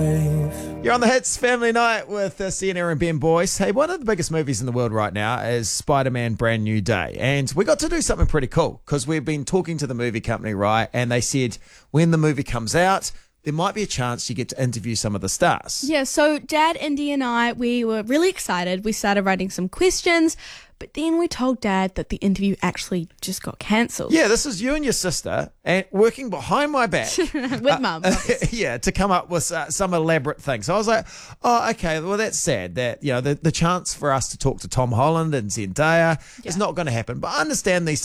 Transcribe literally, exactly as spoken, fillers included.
life. You're on the Hits Family Night with uh, Sienna and Ben Boyce. Hey, one of the biggest movies in the world right now is Spider-Man Brand New Day. And we got to do something pretty cool because we've been talking to the movie company, right? And they said when the movie comes out, there might be a chance you get to interview some of the stars. Yeah, so Dad, Indy and I, we were really excited. We started writing some questions, but then we told Dad that the interview actually just got cancelled. Yeah, this is you and your sister and working behind my back. With uh, Mum. yeah, to come up with uh, some elaborate thing. So I was like, oh, okay, well, that's sad that, you know, the, the chance for us to talk to Tom Holland and Zendaya Yeah. is not going to happen. But I understand these